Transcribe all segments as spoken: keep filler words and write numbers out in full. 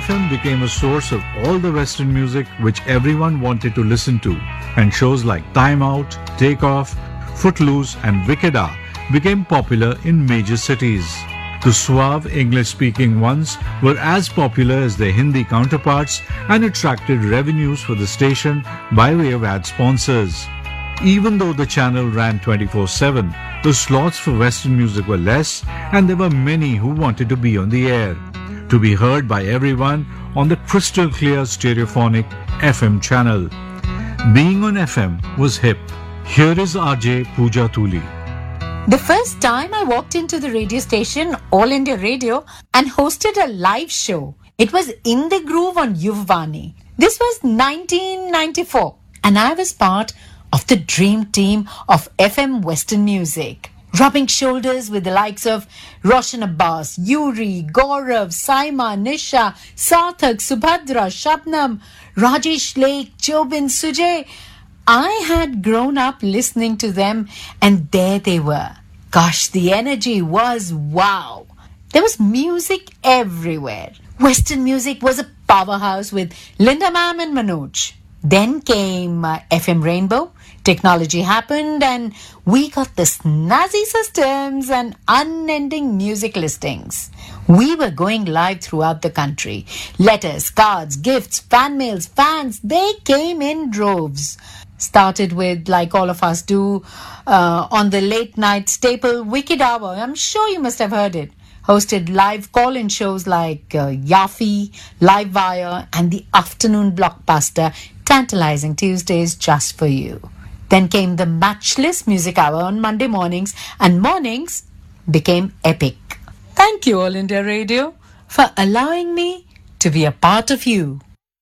F M became a source of all the Western music which everyone wanted to listen to, and shows like Time Out, Take Off, Footloose and Wicked R became popular in major cities. The suave English-speaking ones were as popular as their Hindi counterparts and attracted revenues for the station by way of ad sponsors. Even though the channel ran twenty-four seven, the slots for Western music were less and there were many who wanted to be on the air, to be heard by everyone on the crystal clear stereophonic F M channel. Being on F M was hip. Here is R J Pooja Tuli. The first time I walked into the radio station, All India Radio, and hosted a live show, it was In the Groove on Yuvvani. This was nineteen ninety-four, and I was part of the dream team of F M Western music, rubbing shoulders with the likes of Roshan Abbas, Yuri, Gaurav, Saima, Nisha, Sarthak, Subhadra, Shabnam, Rajesh Lake, Jobin, Sujay. I had grown up listening to them, and there they were. Gosh, the energy was wow. There was music everywhere. Western music was a powerhouse with Linda Ma'am and Manoj. Then came uh, F M Rainbow. Technology happened and we got the snazzy systems and unending music listings. We were going live throughout the country. Letters, cards, gifts, fan mails, fans, they came in droves. Started with, like all of us do, uh, on the late night staple Wicked Hour. I'm sure you must have heard it. Hosted live call-in shows like uh, Yafi, Live Wire, and the afternoon blockbuster Tantalizing Tuesdays Just For You. Then came the matchless music hour on Monday mornings, and mornings became epic. Thank you, All India Radio, for allowing me to be a part of you.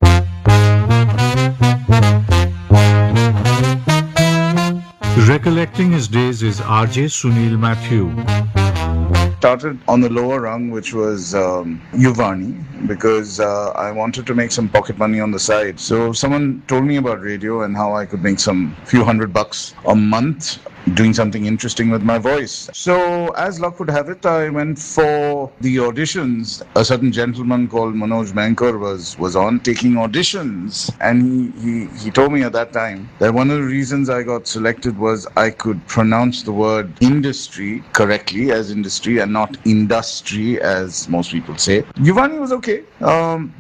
Recollecting his days is R J Sunil Matthew. Started on the lower rung, which was um, Yuvvani, because uh, I wanted to make some pocket money on the side. So someone told me about radio and how I could make some few hundred bucks a month doing something interesting with my voice. So as luck would have it, I went for the auditions. A certain gentleman called Manoj Mankar was, was on taking auditions. And he, he, he told me at that time that one of the reasons I got selected was I could pronounce the word industry correctly as industry and not industry as most people say. Yuvvani was okay. Um,